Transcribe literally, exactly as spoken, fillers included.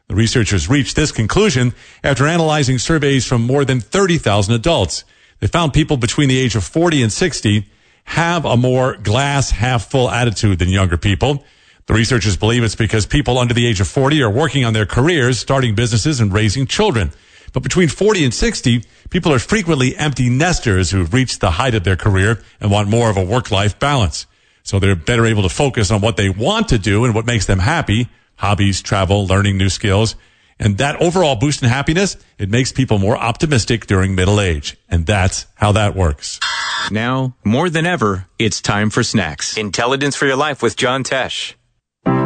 The researchers reached this conclusion after analyzing surveys from more than thirty thousand adults. They found people between the age of forty and sixty have a more glass half full attitude than younger people. The researchers believe it's because people under the age of forty are working on their careers, starting businesses, and raising children. But between forty and sixty, people are frequently empty nesters who've reached the height of their career and want more of a work-life balance. So they're better able to focus on what they want to do and what makes them happy: hobbies, travel, learning new skills. And that overall boost in happiness, it makes people more optimistic during middle age. And that's how that works. Now, more than ever, it's time for snacks. Intelligence for your life with John Tesh.